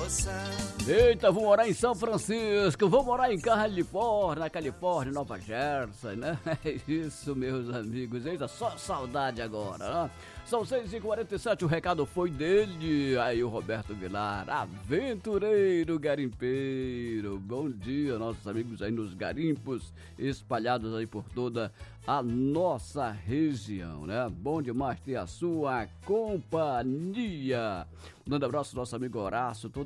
Eita, vou morar em São Francisco, vou morar em Califórnia, na Califórnia, Nova Jersey, né? É isso, meus amigos. Eita, só saudade agora, né? São 6h47, o recado foi dele. Aí o Roberto Vilar, aventureiro garimpeiro. Bom dia, nossos amigos aí nos garimpos, espalhados aí por toda a nossa região, né? Bom demais ter a sua companhia. Um grande abraço ao nosso amigo Horácio, todo